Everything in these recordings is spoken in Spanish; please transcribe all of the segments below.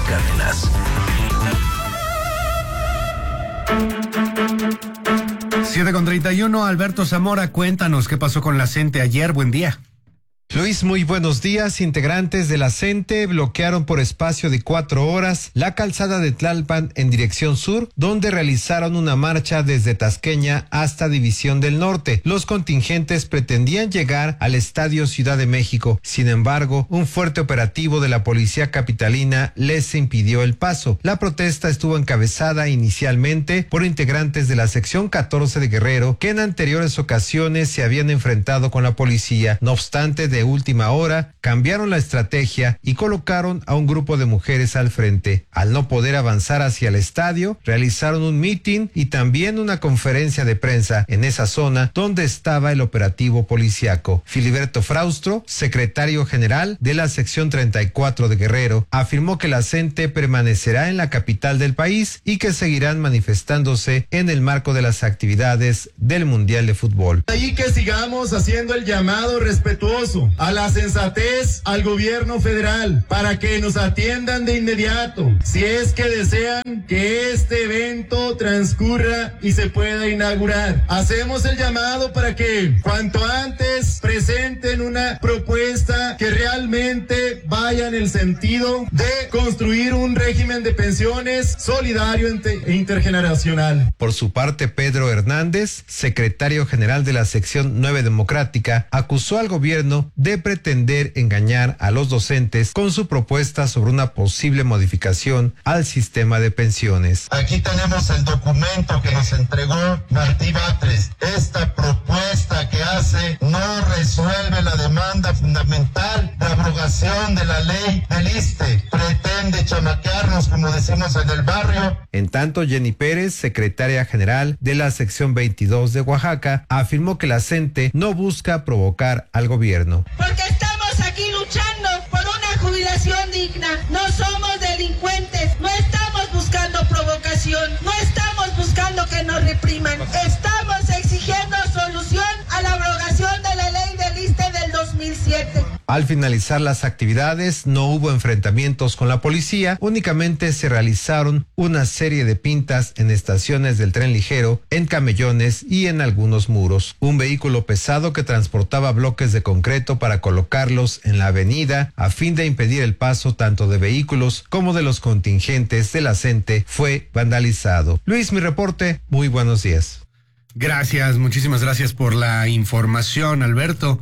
Cárdenas. 7:31, Alberto Zamora, cuéntanos qué pasó con la CENTE ayer. Buen día. Luis, muy buenos días. Integrantes de la CENTE bloquearon por espacio de 4 horas la calzada de Tlalpan en dirección sur, donde realizaron una marcha desde Tasqueña hasta División del Norte. Los contingentes pretendían llegar al Estadio Ciudad de México. Sin embargo, un fuerte operativo de la policía capitalina les impidió el paso. La protesta estuvo encabezada inicialmente por integrantes de la sección 14 de Guerrero, que en anteriores ocasiones se habían enfrentado con la policía. No obstante, de última hora cambiaron la estrategia y colocaron a un grupo de mujeres al frente. Al no poder avanzar hacia el estadio, realizaron un mitin y también una conferencia de prensa en esa zona donde estaba el operativo policiaco. Filiberto Fraustro, secretario general de la sección 34 de Guerrero, afirmó que la CENTE permanecerá en la capital del país y que seguirán manifestándose en el marco de las actividades del Mundial de Fútbol. Ahí que sigamos haciendo el llamado respetuoso a la sensatez al gobierno federal para que nos atiendan de inmediato si es que desean que este evento transcurra y se pueda inaugurar. Hacemos el llamado para que cuanto antes presenten una propuesta que realmente vaya en el sentido de construir un régimen de pensiones solidario e intergeneracional. Por su parte, Pedro Hernández, secretario general de la sección 9 democrática, acusó al gobierno de pretender engañar a los docentes con su propuesta sobre una posible modificación al sistema de pensiones. Aquí tenemos el documento que nos entregó Martí Batres. Esta propuesta que hace no resuelve la demanda fundamental de abrogación de la ley del ISSSTE. Pretende chamaquearnos, como decimos en el barrio. En tanto, Jenny Pérez, secretaria general de la sección 22 de Oaxaca, afirmó que la CENTE no busca provocar al gobierno. Porque estamos aquí luchando por una jubilación digna. No somos delincuentes, no estamos buscando provocación, no estamos buscando que nos repriman. Estamos exigiendo solución a la abrogación de la ley del ISSSTE del 2007. Al finalizar las actividades, no hubo enfrentamientos con la policía, únicamente se realizaron una serie de pintas en estaciones del tren ligero, en camellones y en algunos muros. Un vehículo pesado que transportaba bloques de concreto para colocarlos en la avenida a fin de impedir el paso tanto de vehículos como de los contingentes de la CENTE fue vandalizado. Luis, mi reporte, muy buenos días. Gracias, muchísimas gracias por la información, Alberto.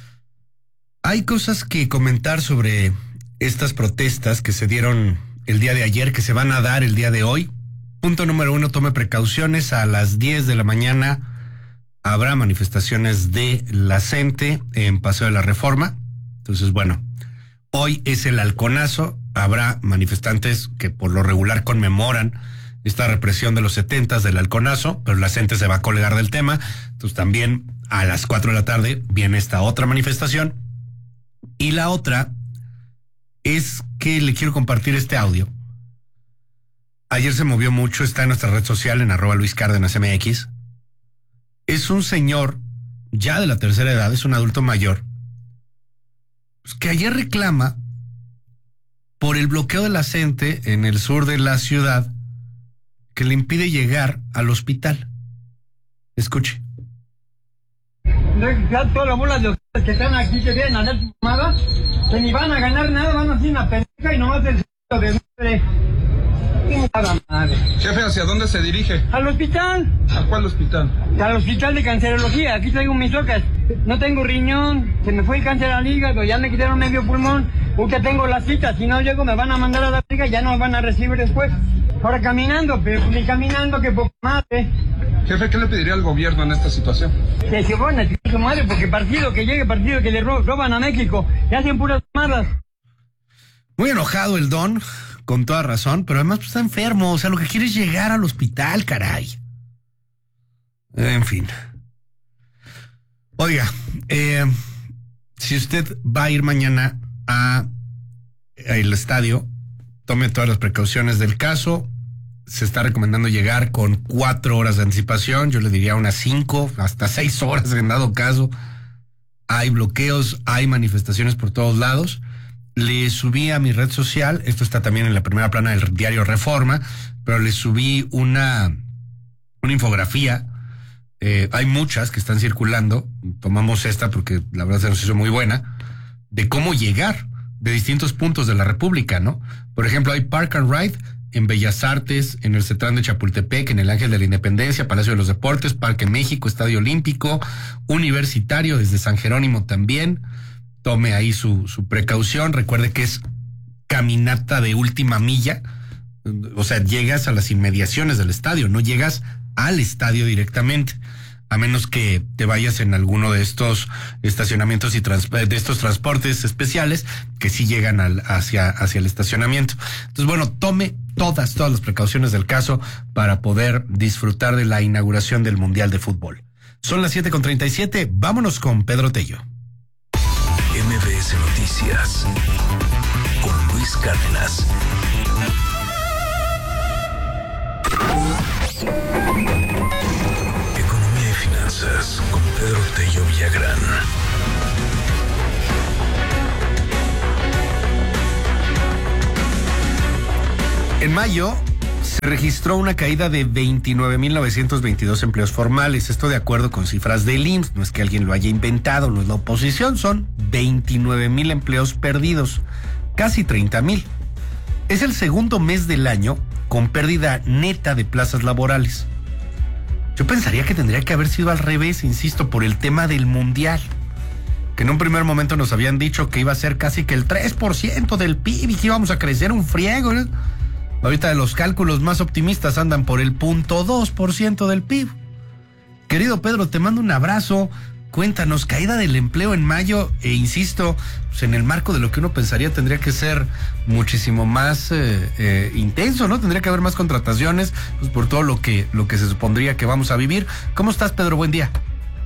Hay cosas que comentar sobre estas protestas que se dieron el día de ayer, que se van a dar el día de hoy. Punto número 1, tome precauciones. A las 10 de la mañana habrá manifestaciones de la CENTE en Paseo de la Reforma. Entonces, bueno, hoy es el halconazo. Habrá manifestantes que por lo regular conmemoran esta represión de los 70s del halconazo, pero la CENTE se va a colgar del tema. Entonces también a las 4 de la tarde viene esta otra manifestación. Y la otra es que le quiero compartir este audio. Ayer se movió mucho, está en nuestra red social en @LuisCárdenasMX. Es un señor ya de la tercera edad, es un adulto mayor, pues que ayer reclama por el bloqueo de la CENTE en el sur de la ciudad que le impide llegar al hospital. Escuche. Ya todas las bolas de ustedes que están aquí que vienen a hacer mamadas, que ni van a ganar nada, van a hacer una pendeja y nomás el de madre. Madre. Jefe, ¿hacia dónde se dirige? Al hospital. ¿A cuál hospital? Al hospital de cancerología. Aquí traigo mis tocas. No tengo riñón, se me fue el cáncer al hígado, ya me quitaron medio pulmón. Porque tengo la cita, si no llego me van a mandar a la liga, ya no me van a recibir después. Ahora caminando, pero ni caminando que poco madre. Jefe, ¿qué le pediría al gobierno en esta situación? Que se van a su madre, porque partido que llegue, partido que le roban a México, y hacen puras malas. Muy enojado el don, con toda razón, pero además pues, está enfermo, o sea, lo que quiere es llegar al hospital, caray. En fin. Oiga, si usted va a ir mañana a el estadio, tome todas las precauciones del caso. Se está recomendando llegar con 4 horas de anticipación, yo le diría unas 5, hasta 6 horas en dado caso. Hay bloqueos, hay manifestaciones por todos lados. le subí a mi red social, esto está también en la primera plana del diario Reforma, pero le subí una infografía. Hay muchas que están circulando, tomamos esta porque la verdad se nos hizo muy buena, de cómo llegar de distintos puntos de la República, ¿no? Por ejemplo, hay Park and Ride en Bellas Artes, en el Cetrán de Chapultepec, en el Ángel de la Independencia, Palacio de los Deportes, Parque México, Estadio Olímpico, Universitario desde San Jerónimo también. Tome ahí su precaución, recuerde que es caminata de última milla, o sea, llegas a las inmediaciones del estadio, no llegas al estadio directamente, a menos que te vayas en alguno de estos estacionamientos y de estos transportes especiales que sí llegan hacia el estacionamiento. Entonces, bueno, tome todas las precauciones del caso para poder disfrutar de la inauguración del Mundial de Fútbol. Son las 7:37, vámonos con Pedro Tello. MBS Noticias con Luis Cárdenas. Economía y finanzas con Pedro Tello Villagrán. En mayo se registró una caída de 29,922 empleos formales. Esto de acuerdo con cifras del IMSS. No es que alguien lo haya inventado, no es la oposición. Son 29,000 empleos perdidos, casi 30,000. Es el segundo mes del año con pérdida neta de plazas laborales. Yo pensaría que tendría que haber sido al revés, insisto, por el tema del Mundial. Que en un primer momento nos habían dicho que iba a ser casi que el 3% del PIB y que íbamos a crecer un friego, ¿no? Ahorita los cálculos más optimistas andan por el 0.2% del PIB. Querido Pedro, te mando un abrazo. Cuéntanos, caída del empleo en mayo, e insisto, pues en el marco de lo que uno pensaría tendría que ser muchísimo más intenso, ¿no? Tendría que haber más contrataciones, pues por todo lo que se supondría que vamos a vivir. ¿Cómo estás, Pedro? Buen día.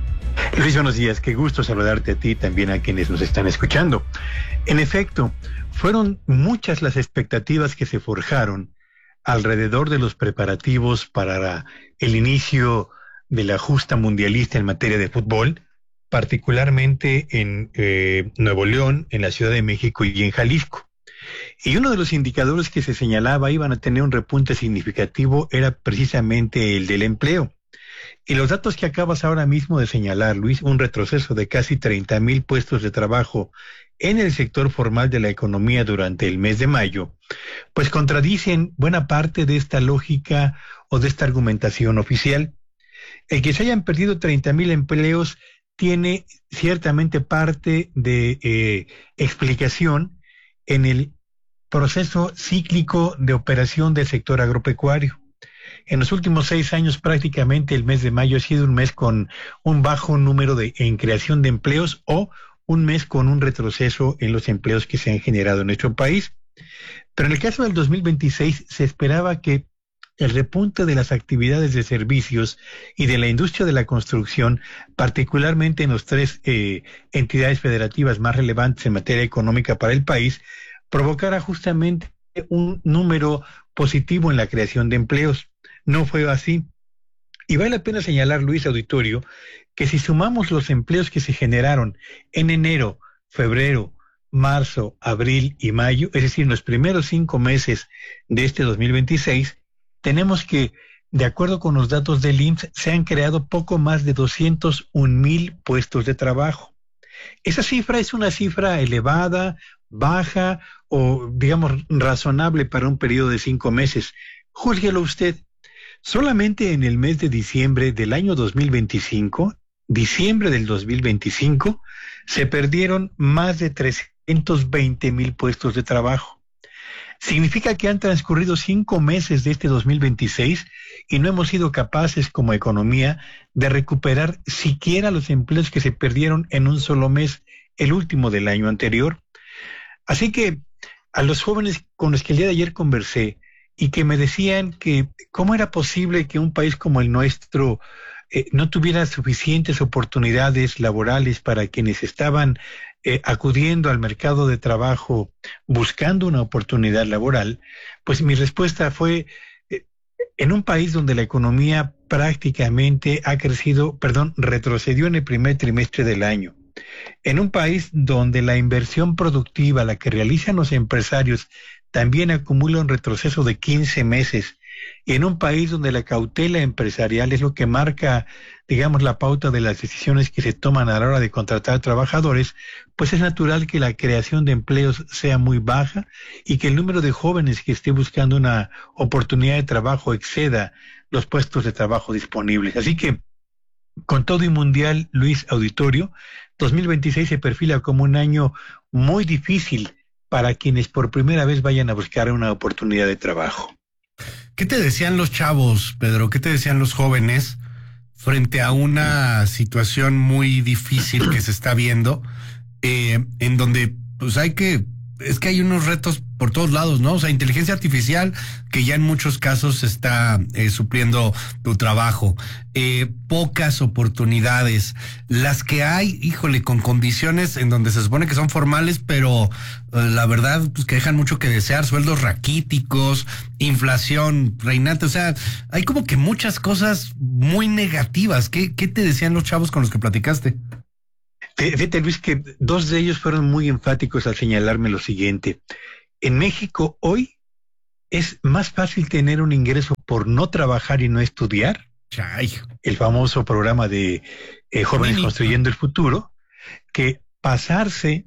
Luis, buenos días. Qué gusto saludarte a ti y también a quienes nos están escuchando. En efecto, fueron muchas las expectativas que se forjaron alrededor de los preparativos para el inicio de la justa mundialista en materia de fútbol, particularmente en Nuevo León, en la Ciudad de México y en Jalisco. Y uno de los indicadores que se señalaba iban a tener un repunte significativo era precisamente el del empleo. Y los datos que acabas ahora mismo de señalar, Luis, un retroceso de casi 30,000 puestos de trabajo en el sector formal de la economía durante el mes de mayo, pues contradicen buena parte de esta lógica o de esta argumentación oficial. El que se hayan perdido 30,000 empleos tiene ciertamente parte de explicación en el proceso cíclico de operación del sector agropecuario. En los últimos 6 años prácticamente el mes de mayo ha sido un mes con un bajo número en creación de empleos o un mes con un retroceso en los empleos que se han generado en nuestro país. Pero en el caso del 2026 se esperaba que el repunte de las actividades de servicios y de la industria de la construcción, particularmente en las 3 entidades federativas más relevantes en materia económica para el país, provocara justamente un número positivo en la creación de empleos. No fue así. Y vale la pena señalar, Luis, auditorio, que si sumamos los empleos que se generaron en enero, febrero, marzo, abril y mayo, es decir, en los primeros 5 meses de este 2026, tenemos que, de acuerdo con los datos del IMSS, se han creado poco más de 201,000 puestos de trabajo. Esa cifra es una cifra elevada, baja o, digamos, razonable para un periodo de 5 meses. Júzguelo usted. Solamente en el mes de diciembre del año 2025, diciembre del 2025, se perdieron más de 320,000 puestos de trabajo. Significa que han transcurrido 5 meses de este 2026 y no hemos sido capaces como economía de recuperar siquiera los empleos que se perdieron en un solo mes, el último del año anterior. Así que a los jóvenes con los que el día de ayer conversé y que me decían que cómo era posible que un país como el nuestro no tuviera suficientes oportunidades laborales para quienes estaban acudiendo al mercado de trabajo buscando una oportunidad laboral, pues mi respuesta fue, en un país donde la economía prácticamente retrocedió en el primer trimestre del año, En un país donde la inversión productiva, la que realizan los empresarios, también acumula un retroceso de 15 meses, y en un país donde la cautela empresarial es lo que marca, digamos, la pauta de las decisiones que se toman a la hora de contratar trabajadores, pues es natural que la creación de empleos sea muy baja y que el número de jóvenes que esté buscando una oportunidad de trabajo exceda los puestos de trabajo disponibles. Así que, con todo y mundial, Luis, auditorio, 2026 se perfila como un año muy difícil para quienes por primera vez vayan a buscar una oportunidad de trabajo. ¿Qué te decían los chavos, Pedro? ¿Qué te decían los jóvenes frente a una situación muy difícil que se está viendo, en donde pues es que hay unos retos por todos lados, ¿no? O sea, inteligencia artificial que ya en muchos casos está supliendo tu trabajo, pocas oportunidades, las que hay, híjole, con condiciones en donde se supone que son formales, pero la verdad, pues que dejan mucho que desear, sueldos raquíticos, inflación reinante, o sea, hay como que muchas cosas muy negativas. ¿Qué te decían los chavos con los que platicaste? Fíjate, Luis, que dos de ellos fueron muy enfáticos al señalarme lo siguiente. En México hoy es más fácil tener un ingreso por no trabajar y no estudiar. Chay. El famoso programa de Jóvenes Construyendo el Futuro, que pasarse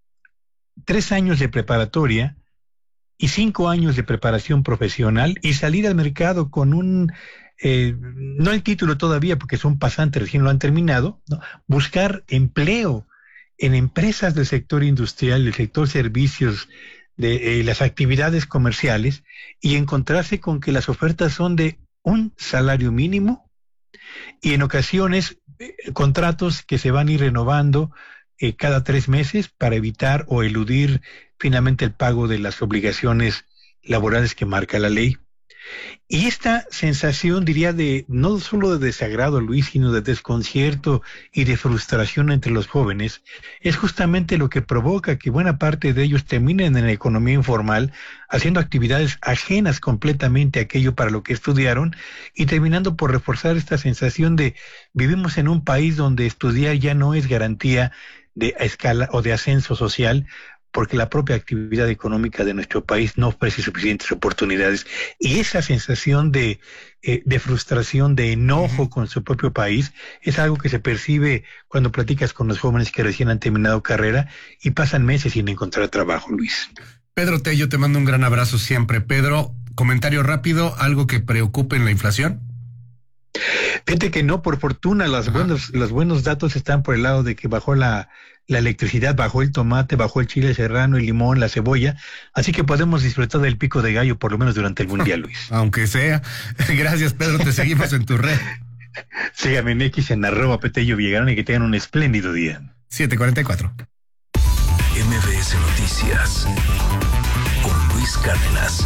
3 años de preparatoria y 5 años de preparación profesional y salir al mercado con un... no el título todavía porque son pasantes, recién lo han terminado, ¿no? Buscar empleo en empresas del sector industrial, del sector servicios, de las actividades comerciales, y encontrarse con que las ofertas son de un salario mínimo y en ocasiones contratos que se van a ir renovando cada 3 meses para evitar o eludir finalmente el pago de las obligaciones laborales que marca la ley. Y esta sensación, diría, de no solo de desagrado, Luis, sino de desconcierto y de frustración entre los jóvenes, es justamente lo que provoca que buena parte de ellos terminen en la economía informal, haciendo actividades ajenas completamente a aquello para lo que estudiaron, y terminando por reforzar esta sensación de vivimos en un país donde estudiar ya no es garantía de escala o de ascenso social, porque la propia actividad económica de nuestro país no ofrece suficientes oportunidades. Y esa sensación de frustración, de enojo con su propio país, es algo que se percibe cuando platicas con los jóvenes que recién han terminado carrera y pasan meses sin encontrar trabajo, Luis. Pedro Tello, te mando un gran abrazo siempre. Pedro, comentario rápido, ¿algo que preocupe en la inflación? Fíjate que no, por fortuna, los buenos datos están por el lado de que bajó la electricidad, bajó el tomate, bajó el chile serrano, el limón, la cebolla, así que podemos disfrutar del pico de gallo por lo menos durante el mundial, Luis. Aunque sea. Gracias, Pedro, te seguimos en tu red. Síganme en X en @Petello Villagrán y que tengan un espléndido día. 7:44. MBS Noticias con Luis Cárdenas.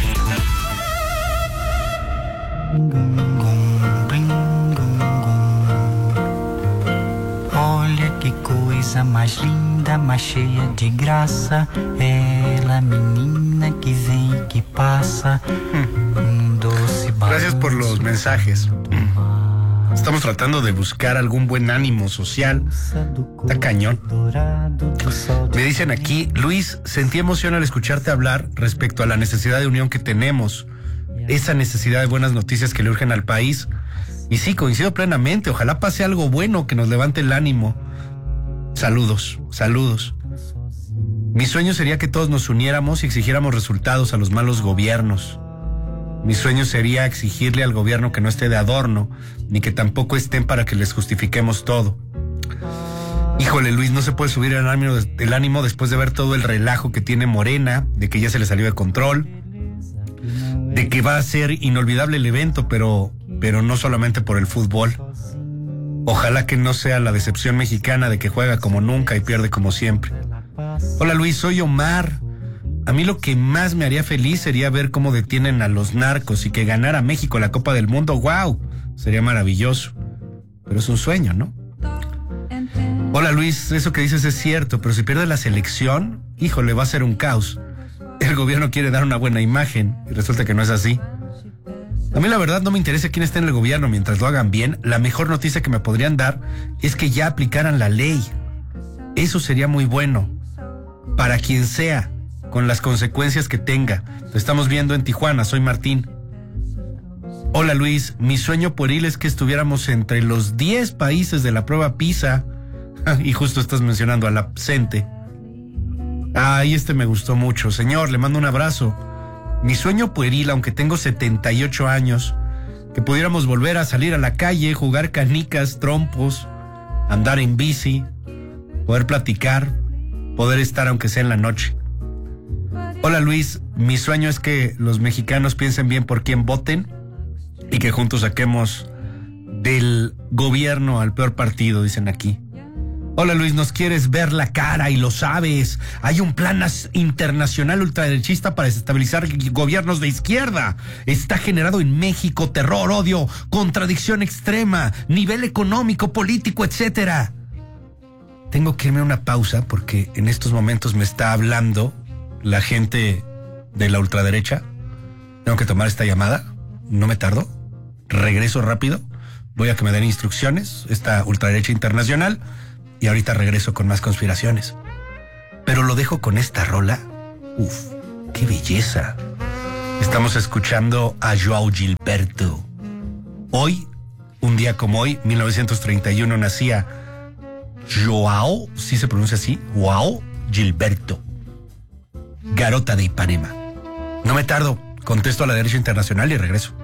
Olha que coisa mais linda, mais cheia de graça. Ela, menina que vem y que pasa. Doce Gracias por los mensajes. Estamos tratando de buscar algún buen ánimo social. Está cañón. Me dicen aquí, Luis, sentí emoción al escucharte hablar respecto a la necesidad de unión que tenemos. Esa necesidad de buenas noticias que le urgen al país. Y sí, coincido plenamente. Ojalá pase algo bueno que nos levante el ánimo. Saludos, saludos. Mi sueño sería que todos nos uniéramos y exigiéramos resultados a los malos gobiernos. Mi sueño sería exigirle al gobierno que no esté de adorno, ni que tampoco estén para que les justifiquemos todo. Híjole, Luis, no se puede subir el ánimo después de ver todo el relajo que tiene Morena, de que ya se le salió de control, de que va a ser inolvidable el evento, pero no solamente por el fútbol. Ojalá que no sea la decepción mexicana de que juega como nunca y pierde como siempre. Hola, Luis, soy Omar. A mí lo que más me haría feliz sería ver cómo detienen a los narcos y que ganara México la Copa del Mundo. ¡Wow! Sería maravilloso. Pero es un sueño, ¿no? Hola, Luis, eso que dices es cierto, pero si pierde la selección, híjole, va a ser un caos. El gobierno quiere dar una buena imagen y resulta que no es así. A mí la verdad no me interesa quién esté en el gobierno mientras lo hagan bien. La mejor noticia que me podrían dar es que ya aplicaran la ley. Eso sería muy bueno para quien sea, con las consecuencias que tenga. Lo estamos viendo en Tijuana. Soy Martín. Hola Luis, mi sueño pueril es que estuviéramos entre los 10 países de la prueba PISA. Y justo estás mencionando al absente. Ay, me gustó mucho. Señor, le mando un abrazo. Mi sueño pueril, aunque tengo 78 años, que pudiéramos volver a salir a la calle, jugar canicas, trompos, andar en bici, poder platicar, poder estar aunque sea en la noche. Hola Luis, mi sueño es que los mexicanos piensen bien por quién voten y que juntos saquemos del gobierno al peor partido, dicen aquí. Hola Luis, nos quieres ver la cara y lo sabes. Hay un plan internacional ultraderechista para desestabilizar gobiernos de izquierda. Está generado en México terror, odio, contradicción extrema, nivel económico, político, etcétera. Tengo que irme a una pausa porque en estos momentos me está hablando la gente de la ultraderecha. Tengo que tomar esta llamada. No me tardo. Regreso rápido. Voy a que me den instrucciones. Esta ultraderecha internacional. Y ahorita regreso con más conspiraciones. Pero lo dejo con esta rola. Uf, qué belleza. Estamos escuchando a Joao Gilberto. Hoy, un día como hoy, 1931, nacía Joao, ¿sí se pronuncia así? Joao Gilberto. Garota de Ipanema. No me tardo, contesto a la derecha internacional y regreso.